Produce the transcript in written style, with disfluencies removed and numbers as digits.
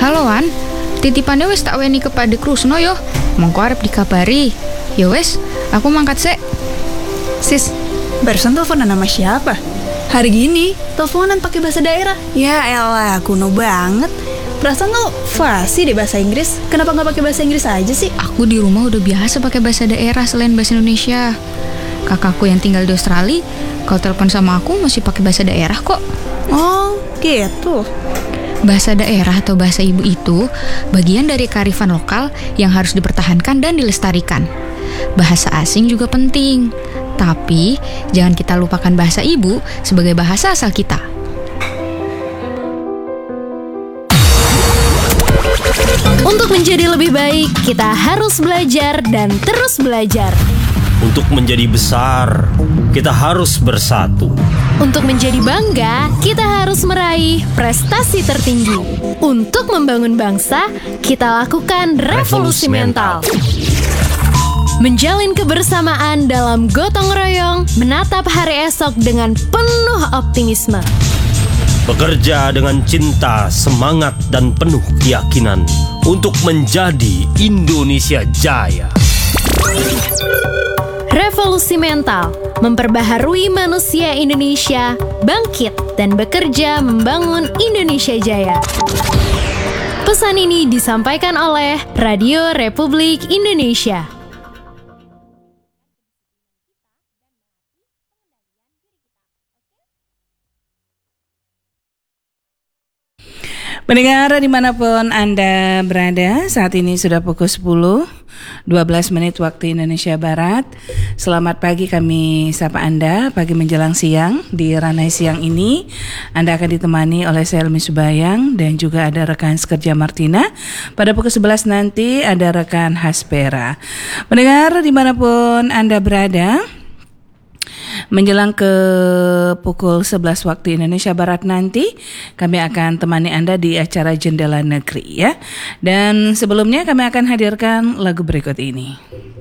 Halo Wan, titipannya wes tak weni kepada Krusno yo. Mongko arep dikabari. Ya wes, aku mangkat sek. Sis, barusan teleponan sama siapa? Hari gini, teleponan pakai bahasa daerah. Ya elah, kuno banget. Perasaan lo fasih deh bahasa Inggris. Kenapa nggak pakai bahasa Inggris aja sih? Aku di rumah udah biasa pakai bahasa daerah selain bahasa Indonesia. Kakakku yang tinggal di Australia, kalau telepon sama aku masih pakai bahasa daerah kok. Oh, gitu. Bahasa daerah atau bahasa ibu itu bagian dari kearifan lokal yang harus dipertahankan dan dilestarikan. Bahasa asing juga penting, tapi jangan kita lupakan bahasa ibu sebagai bahasa asal kita. Untuk menjadi lebih baik, kita harus belajar dan terus belajar. Untuk menjadi besar, kita harus bersatu. Untuk menjadi bangga, kita harus meraih prestasi tertinggi. Untuk membangun bangsa, kita lakukan revolusi mental. Menjalin kebersamaan dalam gotong royong, menatap hari esok dengan penuh optimisme. Bekerja dengan cinta, semangat, dan penuh keyakinan untuk menjadi Indonesia Jaya. Revolusi mental, memperbaharui manusia Indonesia, bangkit dan bekerja membangun Indonesia Jaya. Pesan ini disampaikan oleh Radio Republik Indonesia. Pendengar dimanapun Anda berada, saat ini sudah pukul 10.12 menit waktu Indonesia Barat. Selamat pagi kami sapa Anda, pagi menjelang siang. Di Ranai Siang ini Anda akan ditemani oleh saya Elmi Subayang dan juga ada rekan Sekerja Martina. Pada pukul 11 nanti ada rekan Haspera. Pendengar dimanapun Anda berada, menjelang ke pukul 11 waktu Indonesia Barat nanti kami akan temani Anda di acara Jendela Negeri ya. Dan sebelumnya kami akan hadirkan lagu berikut ini.